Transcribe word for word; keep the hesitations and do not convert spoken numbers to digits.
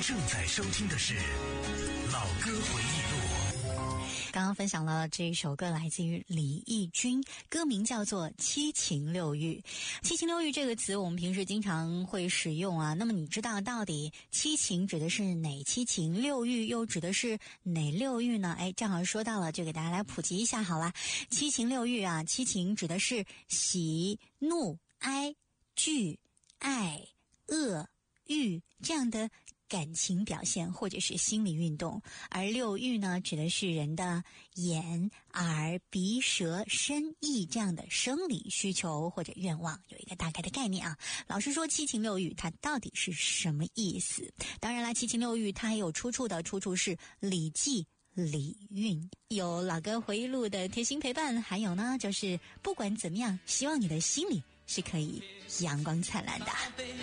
正在收听的是老歌回忆录。 刚刚分享了这一首歌，来自于李翊君，歌名叫做《七情六欲》。七情六欲这个词我们平时经常会使用啊，那么你知道到底七情指的是哪七情，六欲又指的是哪六欲呢？哎，正好说到了，就给大家来普及一下好了。七情六欲啊，七情指的是喜、怒、哀、惧、爱、恶、欲这样的感情表现或者是心理运动，而六欲呢，指的是人的眼、耳、鼻、舌、身、意这样的生理需求或者愿望，有一个大概的概念啊。老师说七情六欲它到底是什么意思？当然啦，七情六欲它也有出处的，出处是《礼记》礼运，有老歌回忆录的贴心陪伴，还有呢就是不管怎么样，希望你的心里是可以阳光灿烂的。